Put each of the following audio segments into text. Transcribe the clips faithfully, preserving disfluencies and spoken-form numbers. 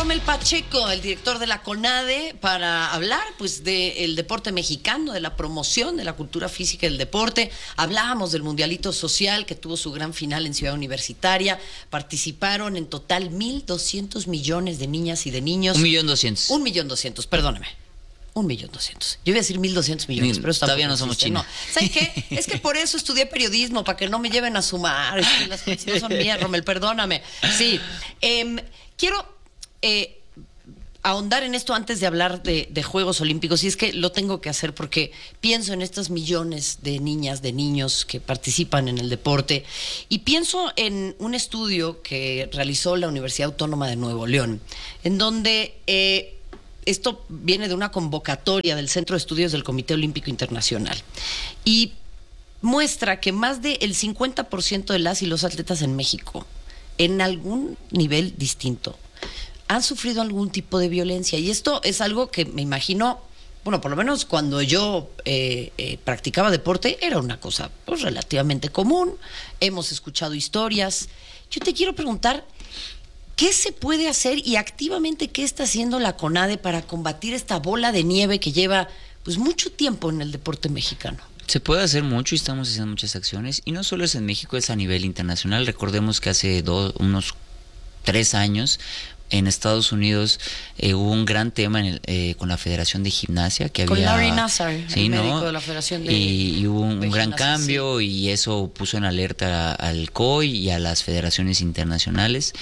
Rommel Pacheco, el director de la CONADE, para hablar pues del deporte mexicano, de la promoción de la cultura física del deporte. Hablábamos del Mundialito Social que tuvo su gran final en Ciudad Universitaria. Participaron en total mil doscientos millones de niñas y de niños. Un millón doscientos. Un millón doscientos, perdóname. Un millón doscientos. Yo iba a decir mil doscientos millones, pero eso todavía no somos China. No. ¿Sabes qué? Es que por eso estudié periodismo, para que no me lleven a sumar. Es que las cosas no son mías, Rommel, perdóname. Sí. Eh, quiero eh, ahondar en esto antes de hablar de, de Juegos Olímpicos, y es que lo tengo que hacer porque pienso en estos millones de niñas, de niños que participan en el deporte, y pienso en un estudio que realizó la Universidad Autónoma de Nuevo León, en donde... Eh, Esto viene de una convocatoria del Centro de Estudios del Comité Olímpico Internacional y muestra que más del cincuenta por ciento de las y los atletas en México, en algún nivel distinto, han sufrido algún tipo de violencia. Y esto es algo que me imagino, bueno, por lo menos cuando yo eh, eh, practicaba deporte, era una cosa pues, relativamente común. Hemos escuchado historias. Yo te quiero preguntar, ¿qué se puede hacer y activamente qué está haciendo la CONADE para combatir esta bola de nieve que lleva pues mucho tiempo en el deporte mexicano? Se puede hacer mucho y estamos haciendo muchas acciones, y no solo es en México, es a nivel internacional. Recordemos que hace dos, unos tres años en Estados Unidos eh, hubo un gran tema en el, eh, con la Federación de Gimnasia que con había, Larry Nassar, sí, el ¿no? médico de la Federación de y, y hubo un, de un gran gimnasia, cambio, sí. Y eso puso en alerta al C O I y a las federaciones internacionales.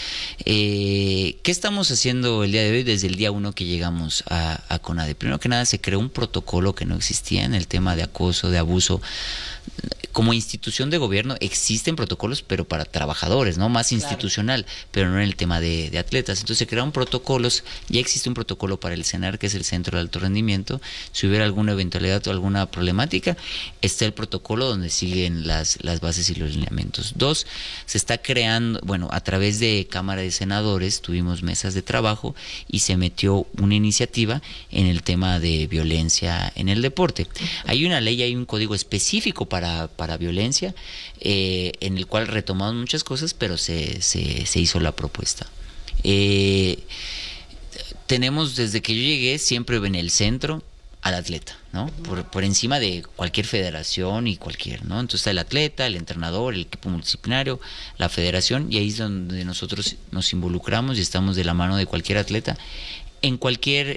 Eh, ¿Qué estamos haciendo el día de hoy desde el día uno que llegamos a, a CONADE? Primero que nada, se creó un protocolo que no existía en el tema de acoso, de abuso. Como institución de gobierno existen protocolos, pero para trabajadores, ¿no? Más institucional, claro, pero no en el tema de, de atletas. Entonces se crearon protocolos, ya existe un protocolo para el CENAR, que es el Centro de Alto Rendimiento. Si hubiera alguna eventualidad o alguna problemática, está el protocolo donde siguen las, las bases y los lineamientos. Dos, se está creando, bueno, a través de Cámara de Senadores tuvimos mesas de trabajo y se metió una iniciativa en el tema de violencia en el deporte. Hay una ley, hay un código específico para para violencia, eh, en el cual retomamos muchas cosas, pero se, se, se hizo la propuesta. Eh, tenemos, desde que yo llegué, siempre en el centro al atleta, ¿no? Por, por encima de cualquier federación y cualquier, ¿no? Entonces está el atleta, el entrenador, el equipo multidisciplinario, la federación, y ahí es donde nosotros nos involucramos y estamos de la mano de cualquier atleta en cualquier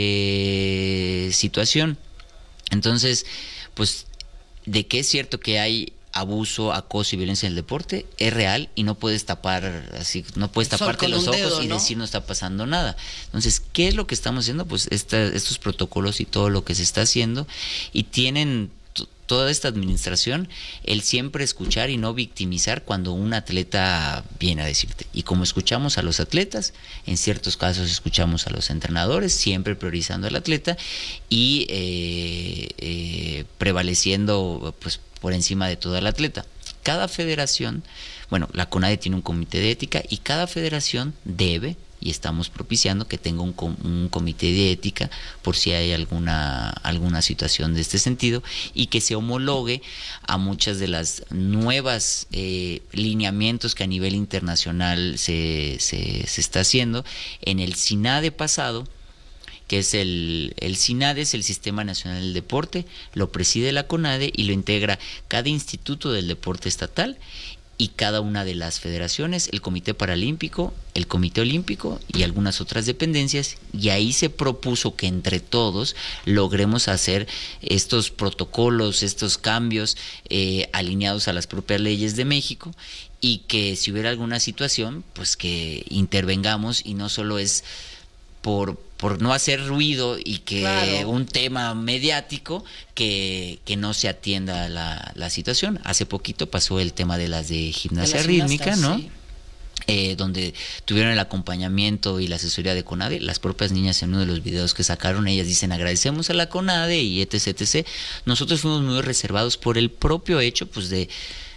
eh, situación. Entonces, pues, de que es cierto que hay abuso, acoso y violencia en el deporte, es real, y no puedes tapar así, no puedes taparte los ojos dedo, y ¿no? decir no está pasando nada. Entonces, ¿qué es lo que estamos haciendo? Pues esta, estos protocolos y todo lo que se está haciendo, y tienen t- toda esta administración el siempre escuchar y no victimizar cuando un atleta viene a decirte. Y como escuchamos a los atletas, en ciertos casos escuchamos a los entrenadores, siempre priorizando al atleta y eh, eh, prevaleciendo pues por encima de todo el atleta. Cada federación, bueno, la CONADE tiene un comité de ética, y cada federación debe, y estamos propiciando que tenga un, com- un comité de ética por si hay alguna alguna situación de este sentido, y que se homologue a muchas de las nuevas eh, lineamientos que a nivel internacional se, se, se está haciendo. En el SINADE pasado, que es el, el SINADE, es el Sistema Nacional del Deporte, lo preside la CONADE y lo integra cada instituto del deporte estatal y cada una de las federaciones, el Comité Paralímpico, el Comité Olímpico y algunas otras dependencias, y ahí se propuso que entre todos logremos hacer estos protocolos, estos cambios eh, alineados a las propias leyes de México, y que si hubiera alguna situación, pues que intervengamos, y no solo es por, por no hacer ruido y que claro, un tema mediático que, que no se atienda la, la situación. Hace poquito pasó el tema de las de gimnasia de rítmica, ¿no? Sí. Eh, donde tuvieron el acompañamiento y la asesoría de CONADE. Las propias niñas, en uno de los videos que sacaron, ellas dicen agradecemos a la CONADE y etc, etcétera. Nosotros fuimos muy reservados por el propio hecho pues de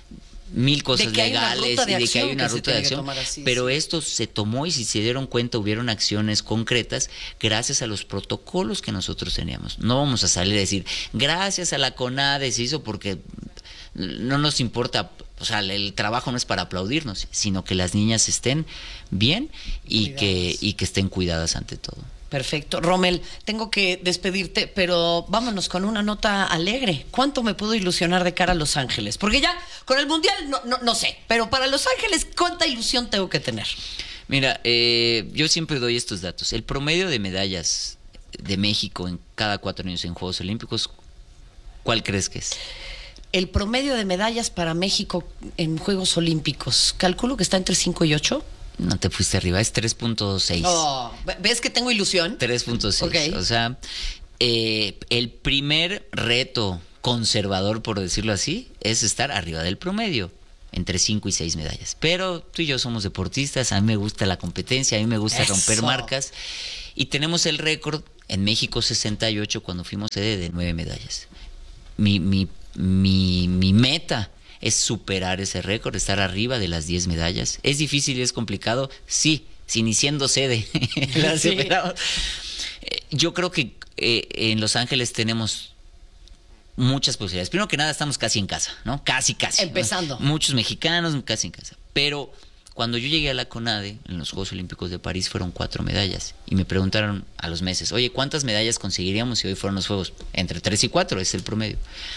mil cosas legales y de que hay una ruta de acción, así, pero sí, esto se tomó, y si se dieron cuenta hubieron acciones concretas gracias a los protocolos que nosotros teníamos. No vamos a salir a decir gracias a la CONADE se hizo, porque no nos importa, o sea, el trabajo no es para aplaudirnos, sino que las niñas estén bien y que, y que estén cuidadas ante todo. Perfecto. Rommel, tengo que despedirte, pero vámonos con una nota alegre. ¿Cuánto me puedo ilusionar de cara a Los Ángeles? Porque ya con el Mundial no, no, no sé, pero para Los Ángeles, ¿cuánta ilusión tengo que tener? Mira, eh, yo siempre doy estos datos. El promedio de medallas de México en cada cuatro años en Juegos Olímpicos, ¿cuál crees que es? El promedio de medallas para México en Juegos Olímpicos, calculo que está entre cinco y ocho. No te fuiste arriba, es tres punto seis. Oh, ¿ves que tengo ilusión? tres punto seis. Okay. O sea, eh, el primer reto conservador, por decirlo así, es estar arriba del promedio, entre cinco y seis medallas. Pero tú y yo somos deportistas, a mí me gusta la competencia, a mí me gusta Eso. romper marcas. Y tenemos el récord en México sesenta y ocho cuando fuimos sede de nueve medallas. Mi, mi, mi, mi meta es superar ese récord, estar arriba de las diez medallas. ¿Es difícil y es complicado? Sí, si ni siendo sede la sí. superamos. Yo creo que eh, en Los Ángeles tenemos muchas posibilidades. Primero que nada, estamos casi en casa, ¿no? Casi, casi. Empezando. ¿no? Muchos mexicanos, casi en casa. Pero cuando yo llegué a la CONADE, en los Juegos Olímpicos de París, fueron cuatro medallas. Y me preguntaron a los meses, oye, ¿cuántas medallas conseguiríamos si hoy fueron los Juegos? Entre tres y cuatro, es el promedio.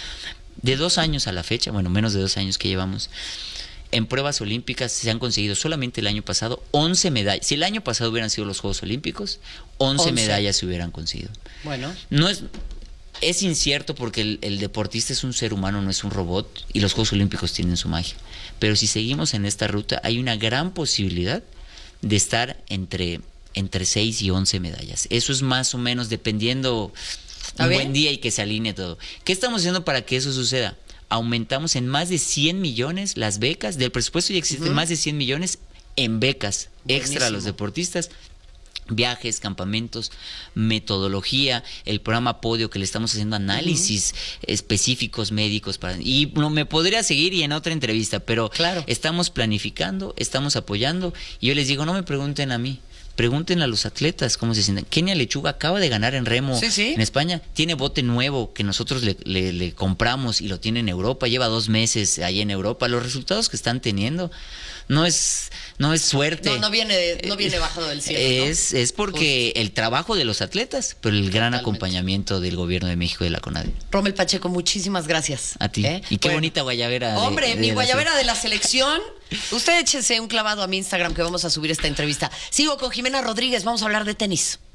De dos años a la fecha, bueno, menos de dos años que llevamos, en pruebas olímpicas se han conseguido solamente el año pasado once medallas. Si el año pasado hubieran sido los Juegos Olímpicos, once, once. medallas se hubieran conseguido. Bueno. No es, es incierto porque el, el deportista es un ser humano, no es un robot, y los Juegos Olímpicos tienen su magia. Pero si seguimos en esta ruta, hay una gran posibilidad de estar entre, entre seis y once medallas. Eso es más o menos dependiendo... Un buen día y que se alinee todo. ¿Qué estamos haciendo para que eso suceda? Aumentamos en más de cien millones las becas. Del presupuesto ya existen uh-huh. más de cien millones en becas Buenísimo. extra a los deportistas. Viajes, campamentos, metodología, el programa Podio que le estamos haciendo análisis uh-huh. específicos médicos para y no me podría seguir y en otra entrevista, pero claro. estamos planificando, estamos apoyando y yo les digo, no me pregunten a mí. Pregúntenle a los atletas cómo se sienten. Kenia Lechuga acaba de ganar en remo sí, sí. en España. Tiene bote nuevo que nosotros le, le, le compramos y lo tiene en Europa. Lleva dos meses ahí en Europa. Los resultados que están teniendo no es no es suerte. No, no viene, no viene bajado del cielo. Es, ¿no? es porque Justo. el trabajo de los atletas, pero el gran Totalmente. acompañamiento del gobierno de México y de la CONADE. Rommel Pacheco, muchísimas gracias. A ti. ¿Eh? Y qué bueno. bonita guayabera. Hombre, de, de mi la guayabera selección. de la selección. Usted échese un clavado a mi Instagram que vamos a subir esta entrevista. Sigo con Jimena Rodríguez, vamos a hablar de tenis.